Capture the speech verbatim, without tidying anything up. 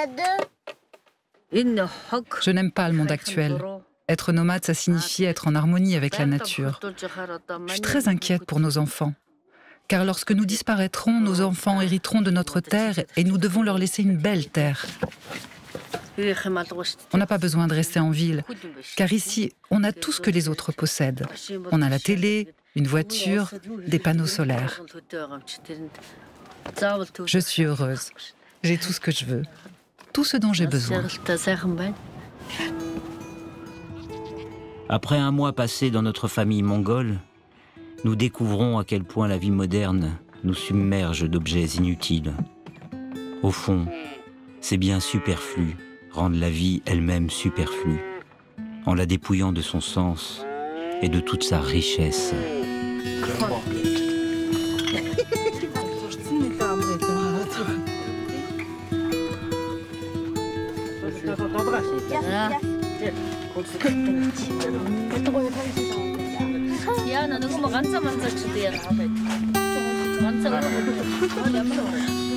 Je n'aime pas le monde actuel. Être nomade, ça signifie être en harmonie avec la nature. Je suis très inquiète pour nos enfants. Car lorsque nous disparaîtrons, nos enfants hériteront de notre terre et nous devons leur laisser une belle terre. On n'a pas besoin de rester en ville, car ici, on a tout ce que les autres possèdent. On a la télé, une voiture, des panneaux solaires. Je suis heureuse. J'ai tout ce que je veux. Tout ce dont j'ai besoin. Après un mois passé dans notre famille mongole, nous découvrons à quel point la vie moderne nous submerge d'objets inutiles. Au fond, c'est bien superflu, rendre la vie elle-même superflue, en la dépouillant de son sens et de toute sa richesse. 야, 나 너무 만져 만져 주대야. 만져.